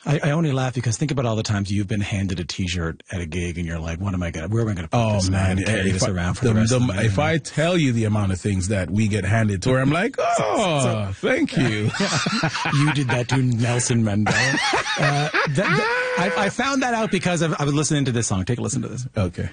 I only laugh because think about all the times you've been handed a T-shirt at a gig and you're like, where am I going to put this, man? And carry this around for the rest of the night. If I tell you the amount of things that we get handed to her, I'm like, oh, thank you. You did that to Nelson Mandela. I found that out because I was listening to this song. Take a listen to this. Okay.